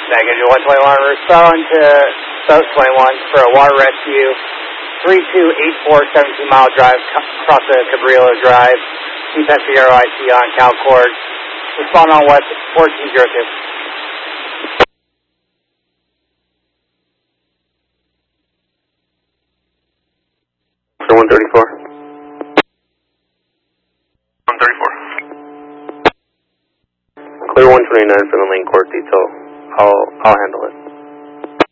Negative 121, respond to South 21 for a water rescue, 3284 17-mile drive across the Cabrillo Drive, CPET Sierra IC on CalCord. Respond on West 1402. Clear 134. 134. Clear 129 for the lane court detail. I'll handle it.